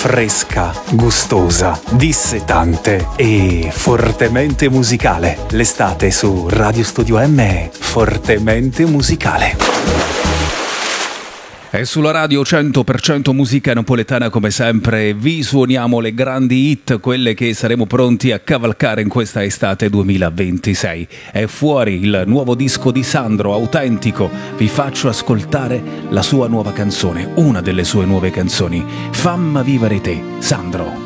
fresca, gustosa, dissetante e fortemente musicale. L'estate su Radio Studio M è fortemente musicale. E sulla radio 100% musica napoletana come sempre vi suoniamo le grandi hit, quelle che saremo pronti a cavalcare in questa estate 2026. È fuori il nuovo disco di Sandro, Autentico. Vi faccio ascoltare la sua nuova canzone, una delle sue nuove canzoni, Famma vivere te, Sandro.